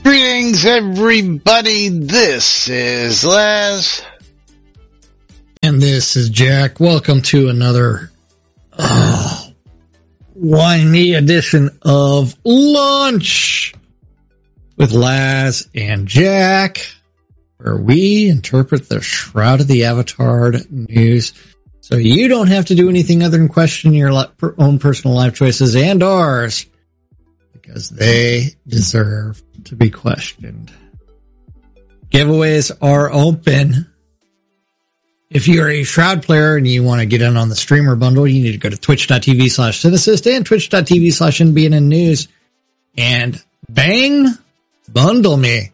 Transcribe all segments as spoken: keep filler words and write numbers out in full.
Greetings, everybody. This is Laz. And this is Jack. Welcome to another uh, whiny edition of Lunch with Laz and Jack, where we interpret the Shroud of the Avatar news so you don't have to do anything other than question your li- own personal life choices and ours, because they deserve to be questioned. Giveaways are open. If you're a Shroud player and you want to get in on the streamer bundle, you need to go to twitch.tv slash Cinesist and twitch.tv slash NBN News and bang, bundle me.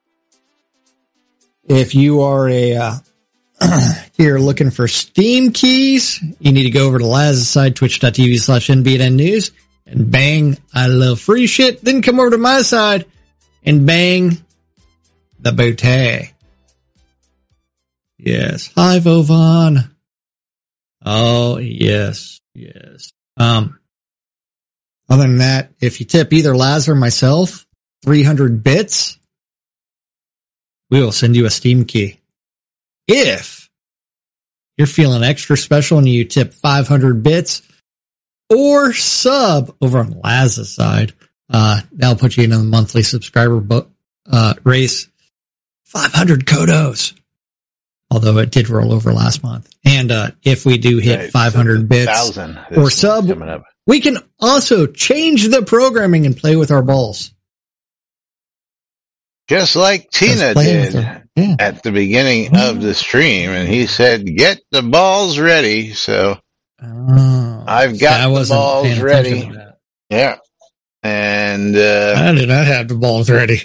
If you are a, uh, here looking for Steam keys, you need to go over to Laz's side, twitch.tv slash NBN News and bang, I love free shit. Then come over to my side and bang the bootay. Yes. Hi, Vovan. Oh, yes. Yes. Um, other than that, if you tip either Laz or myself three hundred bits, we will send you a Steam key. If you're feeling extra special and you tip five hundred bits or sub over on Laz's side, uh, that'll put you in a monthly subscriber bo- uh, race. five hundred Kodos. Although it did roll over last month. And uh, if we do hit right, five hundred bits or sub, we can also change the programming and play with our balls. Just like Tina did yeah. at the beginning oh. of the stream. And he said, get the balls ready. So oh, I've got the balls ready. Yeah. And uh, I did not have the balls ready.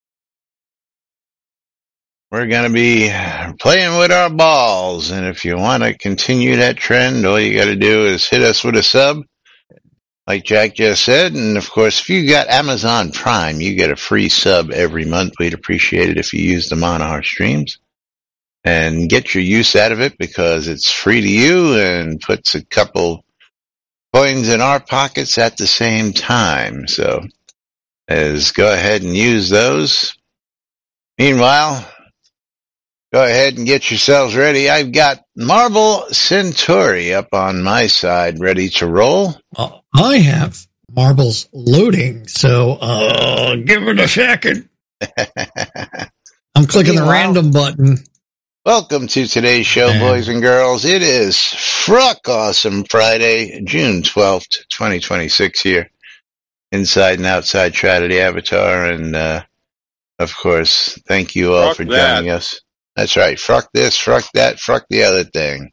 We're going to be playing with our balls, and if you want to continue that trend, all you got to do is hit us with a sub, like Jack just said, and of course, if you got Amazon Prime, you get a free sub every month. We'd appreciate it if you use them on our streams, and get your use out of it, because it's free to you, and puts a couple coins in our pockets at the same time, so as go ahead and use those. Meanwhile, go ahead and get yourselves ready. I've got Marble Centauri up on my side, ready to roll. Uh, I have marbles loading, so uh, give it a second. I'm clicking the random button. Welcome to today's show, Man. boys and girls. It is Fruck Awesome Friday, June twelfth, twenty twenty-six here. Inside and outside Shroud of the Avatar, and uh, of course, thank you all Fruck for that. joining us. That's right. Fruck this, fruck that, fruck the other thing.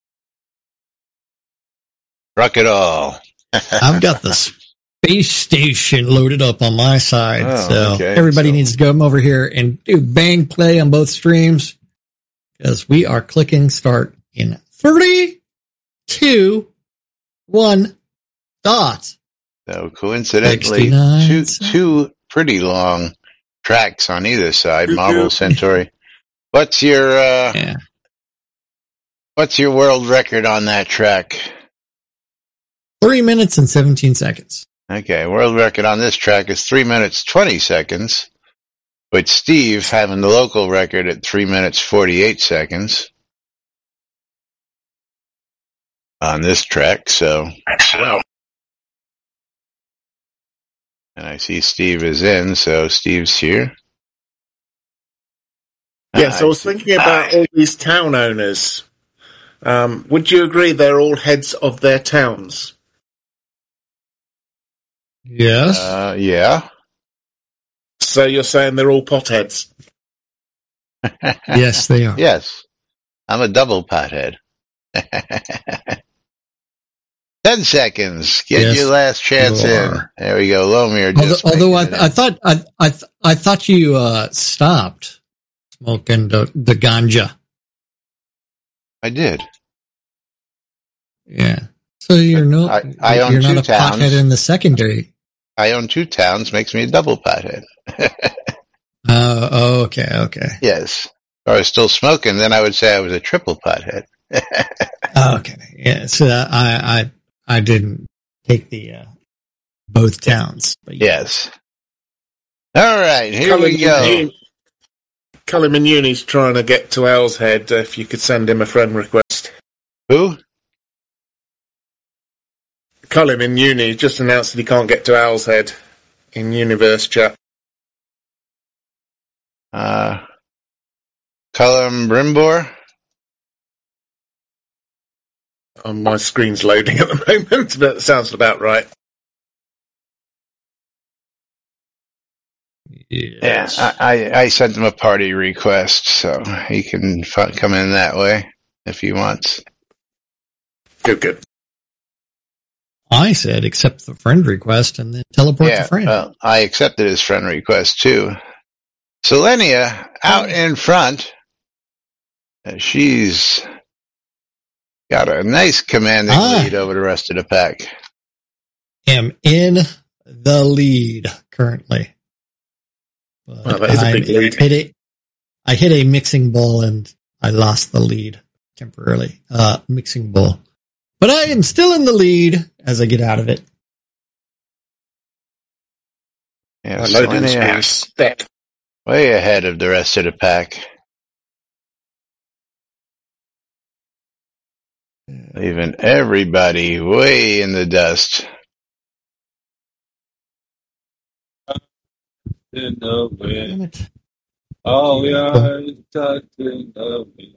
Fruck it all. I've got the space station loaded up on my side. Oh, so okay. everybody so. needs to come over here and do bang play on both streams, because we are clicking start in three, two, one, dot. So coincidentally, two, two pretty long tracks on either side, Marble Centauri. What's your uh, yeah. What's your world record on that track? Three minutes and seventeen seconds. Okay, world record on this track is three minutes twenty seconds, with Steve having the local record at three minutes forty-eight seconds on this track. So, wow. And I see Steve is in, so Steve's here. Yes, I was thinking about all these town owners. Um, would you agree they're all heads of their towns? Yes. Uh, yeah. So you're saying they're all potheads? Yes, they are. Yes. I'm a double pothead. Ten seconds. Get yes, your last chance in. There we go. Lomir just Although, although I, I thought I, I, th- I thought you uh, stopped smoking the, the ganja. I did. Yeah. So you're no, I, I own you're two not a towns. pothead in the secondary. I own two towns, makes me a double pothead. uh, oh, okay, okay. Yes. If I was still smoking, then I would say I was a triple pothead. Okay. Yeah. So I, I, I didn't take the, uh, both towns. But yes. All right, here Cullen we go. Uni- Cullen in Uni's trying to get to Owl's Head. Uh, if you could send him a friend request. Who? Cullen in Uni just announced that he can't get to Owl's Head in Universe chat. Uh, Cullum Brimbor? Oh, my screen's loading at the moment, but it sounds about right. Yes. Yeah, I, I, I sent him a party request, so he can f- come in that way if he wants. Good, good. I said accept the friend request and then teleport Yeah, the friend. well, I accepted his friend request too. Selenia out in front. Uh, She's got a nice commanding Ah. lead over the rest of the pack. Am in the lead currently. But Well, that is a I big lead. Hit a, I hit a mixing ball and I lost the lead temporarily. Uh, mixing ball. But I am still in the lead as I get out of it. Yeah, My loading Selenia screen's stuck. way ahead of the rest of the pack. Leaving everybody way in the dust. In the Damn wind. it. Oh, we are touching the wind.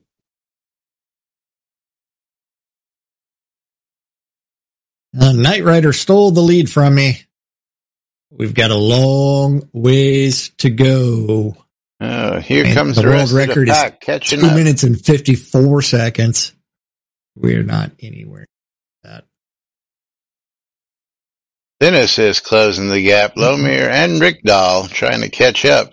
Uh, Knight Rider stole the lead from me. We've got a long ways to go. Oh, here And comes the the, world rest of record the is pack catching Two up. minutes and fifty-four seconds. We're not anywhere near that. Dennis is closing the gap. Lomir and Rickdahl trying to catch up.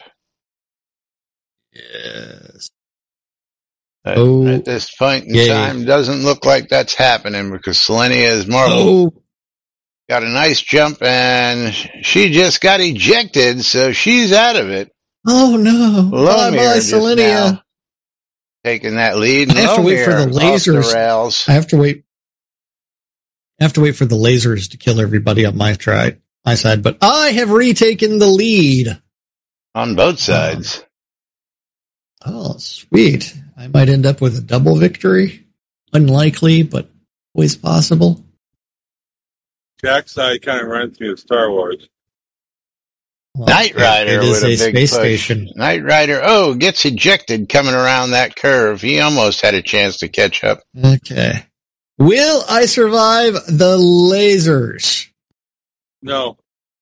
Yes. But Oh, at this point in yay. time, doesn't look like that's happening because Selenia's Marvel Oh, got a nice jump and she just got ejected, so she's out of it. oh no. Bye Lomir bye, just Selenia. now taking that lead. And I have to wait for the Lomir off the lasers. rails. I have to wait. I have to wait for the lasers to kill everybody on my try, my side, but I have retaken the lead. On both sides. Oh, sweet. I might end up with a double victory. Unlikely, but always possible. Jack's side kind of runs through Star Wars. Well, Knight Rider it is with a, a big space push. station. Knight Rider, oh, gets ejected coming around that curve. He almost had a chance to catch up. Okay. Will I survive the lasers? No.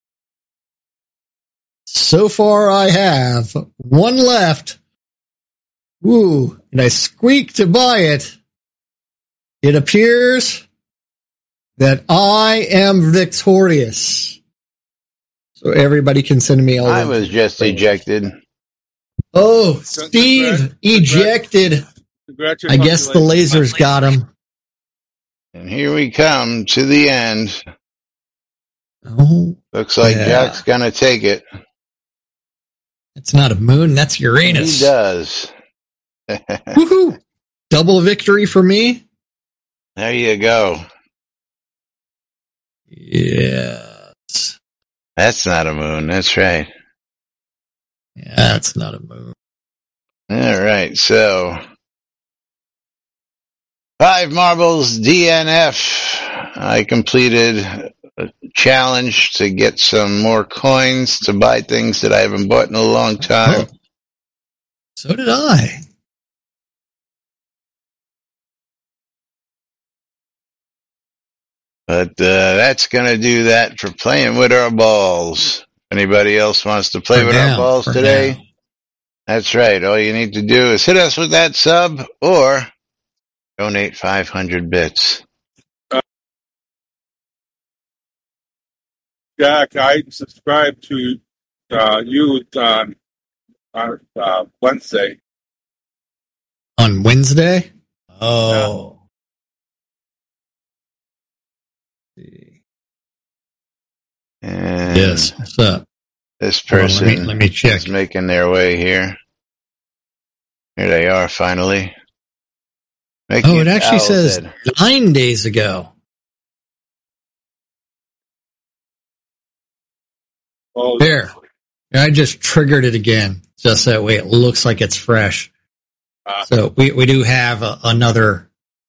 So far I have one left. Ooh, and I squeak to buy it. It appears that I am victorious. So everybody can send me all I the- was just ejected. Oh, Steve Congrats. ejected. Congratulations. I guess the lasers got him. And here we come to the end. Oh, Looks like Yeah. Jack's gonna take it. it's not a moon, that's Uranus. He does. Woohoo! Double victory for me? There you go. Yes. That's not a moon. That's right. Yeah, that's not a moon. All right. So five marbles D N F. I completed a challenge to get some more coins to buy things that I haven't bought in a long time. Oh. So did I. But uh, that's going to do that for playing with our balls. Anybody else wants to play For with now, our balls for today? now. That's right. All you need to do is hit us with that sub or donate five hundred bits. Jack, I subscribed to uh, you on, on uh, Wednesday. On Wednesday? Oh. And Yes. What's up? this Hold on, person let me, let me check. is making their way here. Here they are finally. Making Oh, it actually Owl's says Head. nine days ago. Oh, There. And I just triggered it again, just that way it looks like it's fresh. Uh, So we, we do have a, another